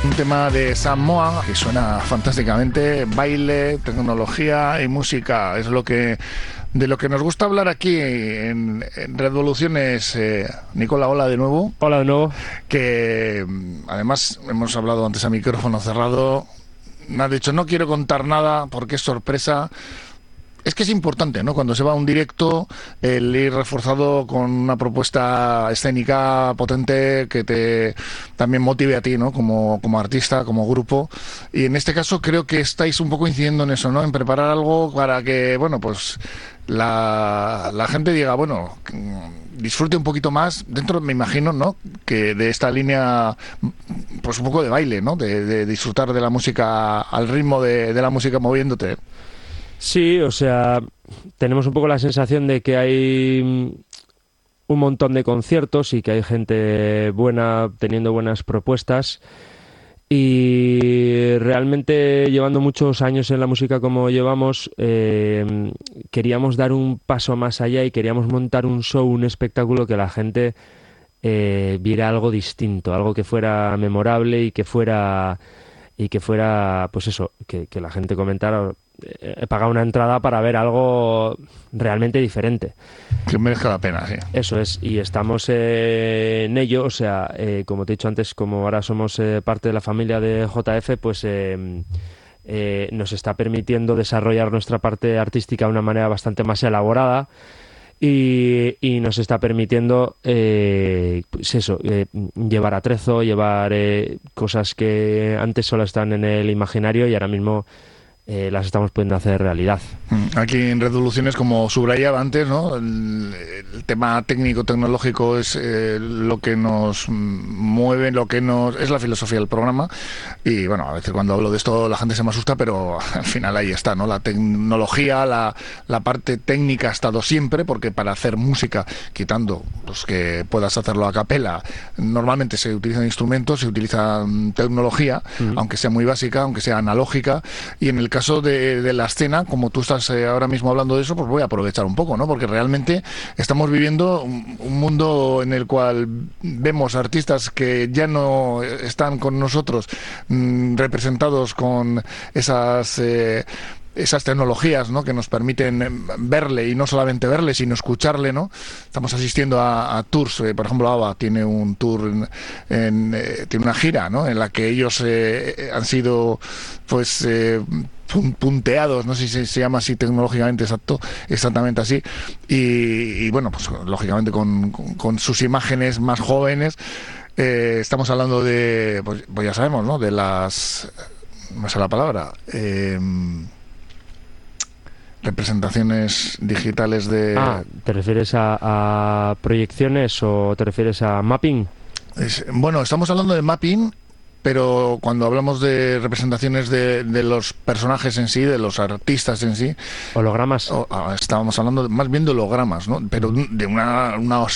Un tema de Sam Moa que suena fantásticamente, baile, tecnología y música, es de lo que nos gusta hablar aquí en Revoluciones. Nicola, hola de nuevo. Hola de nuevo. Que además hemos hablado antes a micrófono cerrado, me has dicho no quiero contar nada porque es sorpresa. Es que es importante, ¿no? Cuando se va a un directo, el ir reforzado con una propuesta escénica potente que te también motive a ti, ¿no? Como artista, como grupo. Y en este caso creo que estáis un poco incidiendo en eso, ¿no? En preparar algo para que, bueno, pues la gente diga, bueno, disfrute un poquito más dentro, me imagino, ¿no? Que de esta línea, pues un poco de baile, ¿no? De disfrutar de la música al ritmo de la música moviéndote. Sí, o sea, tenemos un poco la sensación de que hay un montón de conciertos y que hay gente buena teniendo buenas propuestas, y realmente llevando muchos años en la música como llevamos, queríamos dar un paso más allá y queríamos montar un show, un espectáculo que la gente viera algo distinto, algo que fuera memorable y que fuera pues eso, que la gente comentara. He pagado una entrada para ver algo realmente diferente. Que merezca la pena, sí. Eso es, y estamos en ello, o sea, como te he dicho antes, como ahora somos parte de la familia de JF, pues nos está permitiendo desarrollar nuestra parte artística de una manera bastante más elaborada. Y nos está permitiendo pues eso, llevar atrezo, llevar cosas que antes solo están en el imaginario y ahora mismo las estamos pudiendo hacer realidad. Aquí en Revoluciones, como subrayaba antes, ¿no? El tema técnico-tecnológico es lo que nos mueve, es la filosofía del programa. Y bueno, a veces cuando hablo de esto la gente se me asusta, pero al final ahí está, ¿no? La tecnología, la parte técnica ha estado siempre, porque para hacer música, quitando pues que puedas hacerlo a capela, normalmente se utilizan instrumentos, se utiliza tecnología, aunque sea muy básica, aunque sea analógica. Y en el caso de la escena, como tú estás ahora mismo hablando de eso, pues voy a aprovechar un poco, ¿no? Porque realmente estamos viviendo un mundo en el cual vemos artistas que ya no están con nosotros, representados con esas tecnologías, ¿no? Que nos permiten verle, y no solamente verle, sino escucharle, ¿no? Estamos asistiendo a tours, por ejemplo, ABBA tiene un tour, tiene una gira, ¿no? En la que ellos han sido, pues, punteados, no sé si se llama así tecnológicamente, exactamente así, y bueno, pues lógicamente con sus imágenes más jóvenes. Estamos hablando de, pues ya sabemos, ¿no? De las, no sé la palabra, representaciones digitales de... ¿Te refieres a proyecciones o te refieres a mapping? Bueno, estamos hablando de mapping, pero cuando hablamos de representaciones de los personajes en sí, de los artistas en sí... ¿Hologramas? Estábamos hablando más bien de hologramas, ¿no? Pero de una